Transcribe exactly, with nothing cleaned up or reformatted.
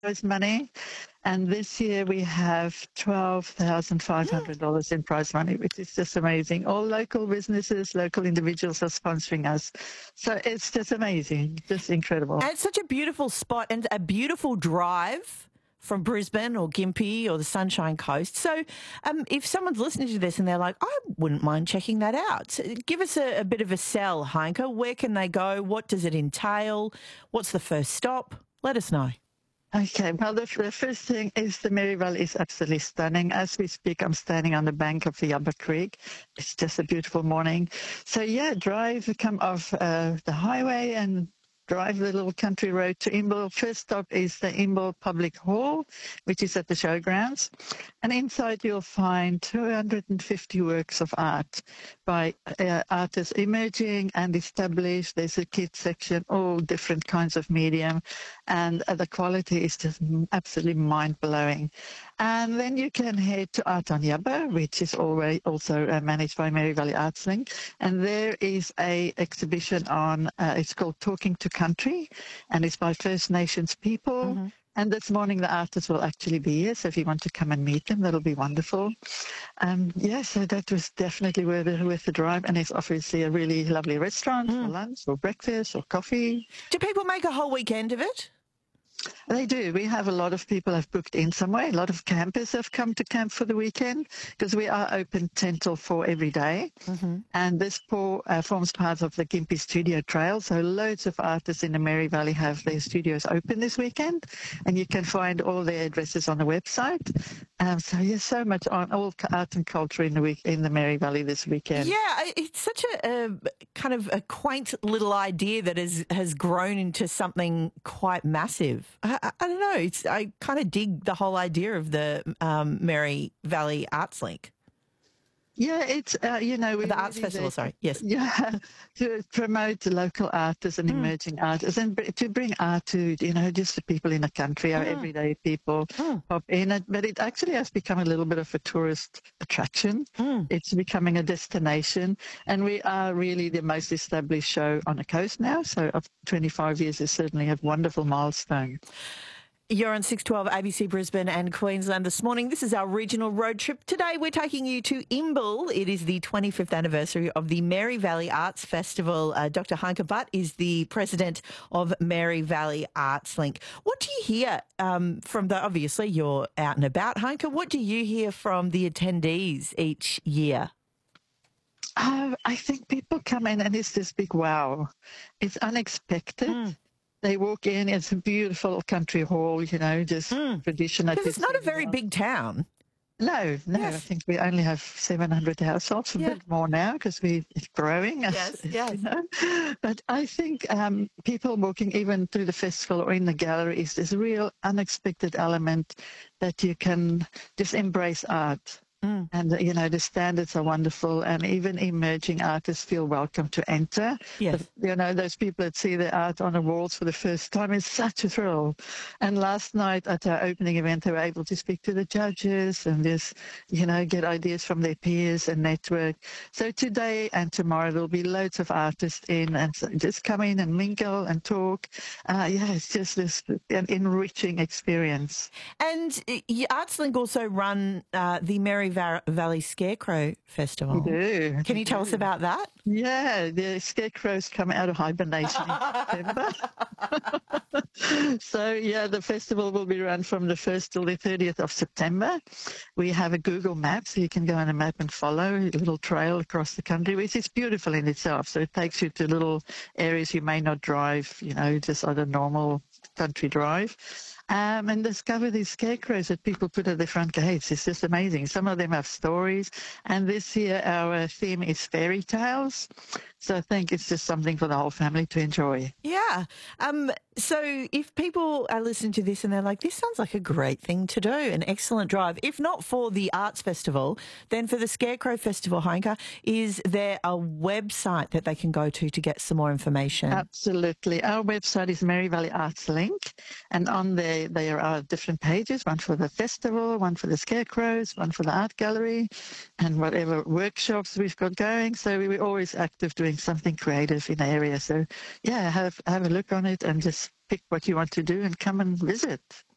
prize money. And this year we have twelve thousand five hundred dollars in prize money, which is just amazing. All local businesses, local individuals are sponsoring us. So it's just amazing, just incredible. And it's such a beautiful spot and a beautiful drive from Brisbane or Gympie or the Sunshine Coast. So um, if someone's listening to this and they're like, I wouldn't mind checking that out, so give us a, a bit of a sell, Heinke. Where can they go? What does it entail? What's the first stop? Let us know. Okay, well, the, the first thing is the Mary Valley is absolutely stunning. As we speak, I'm standing on the bank of the Yabba Creek. It's just a beautiful morning. So, yeah, drive, come off uh, the highway and drive the little country road to Imbil. First stop is the Imbil Public Hall, which is at the showgrounds. And inside you'll find two hundred fifty works of art by uh, artists emerging and established. There's a kids section, all different kinds of medium. And uh, the quality is just absolutely mind-blowing. And then you can head to Art on Yabba, which is always also uh, managed by Mary Valley Arts Link. And there is a exhibition on, uh, it's called Talking to Country, and it's by First Nations people. Mm-hmm. And this morning the artists will actually be here, so if you want to come and meet them, that'll be wonderful. Um, yeah, so that was definitely worth, worth the drive, and it's obviously a really lovely restaurant mm. for lunch or breakfast or coffee. Do people make a whole weekend of it? They do. We have a lot of people have booked in somewhere. A lot of campers have come to camp for the weekend because we are open ten till four every day. Mm-hmm. And this pool, uh, forms part of the Gympie Studio Trail. So loads of artists in the Mary Valley have their studios open this weekend. And you can find all their addresses on the website. Um, so there's so much on all art and culture in the week in the Mary Valley this weekend. Yeah, it's such a, a kind of a quaint little idea that has, has grown into something quite massive. I, I, I don't know. It's, I kind of dig the whole idea of the um, Mary Valley Arts Link. Yeah, it's, uh, you know... The Arts really Festival, there, sorry, yes. Yeah, to promote local artists and mm. emerging artists and to bring art to, you know, just the people in the country, our mm. everyday people mm. pop in. It, but it actually has become a little bit of a tourist attraction. Mm. It's becoming a destination. And we are really the most established show on the coast now. So of twenty-five years is certainly a wonderful milestone. You're on six twelve A B C Brisbane and Queensland this morning. This is our regional road trip. Today we're taking you to Imbil. It is the twenty-fifth anniversary of the Mary Valley Arts Festival. Uh, Doctor Heinke Butt is the president of Mary Valley Arts Link. What do you hear um, from the, obviously you're out and about, Heinke, what do you hear from the attendees each year? Uh, I think people come in and it's this big wow. It's unexpected. Mm. They walk in, it's a beautiful country hall, you know, just mm. traditional. Because it's not a very big town. No, no, yes. I think we only have seven hundred households, a yeah. bit more now because we're growing. Yes, as, yes. You know? But I think um, people walking even through the festival or in the galleries, there's a real unexpected element that you can just embrace art. Mm. And, you know, the standards are wonderful and even emerging artists feel welcome to enter. Yes. But, you know, those people that see their art on the walls for the first time is such a thrill. And last night at our opening event, they were able to speak to the judges and just, you know, get ideas from their peers and network. So today and tomorrow there'll be loads of artists in and so just come in and mingle and talk. Uh, yeah, it's just this an enriching experience. And ArtsLink also run uh, the Mary Valley Scarecrow Festival. We do. Can you tell us about that? Yeah, the scarecrows come out of hibernation in September. So, yeah, the festival will be run from the first till the thirtieth of September. We have a Google map, so you can go on a map and follow a little trail across the country, which is beautiful in itself. So it takes you to little areas you may not drive, you know, just on a normal country drive. Um, and discover these scarecrows that people put at the front gates. It's just amazing. Some of them have stories. And this year our theme is fairy tales. So I think it's just something for the whole family to enjoy. Yeah. Um, so if people are listening to this and they're like, this sounds like a great thing to do, an excellent drive, if not for the Arts Festival, then for the Scarecrow Festival, Heinke, is there a website that they can go to to get some more information? Absolutely. Our website is Mary Valley Arts Link, and on there there are different pages, one for the festival, one for the Scarecrows, one for the art gallery, and whatever workshops we've got going. So we're always active doing something creative in the area. So, yeah, have have a look on it and just pick what you want to do and come and visit.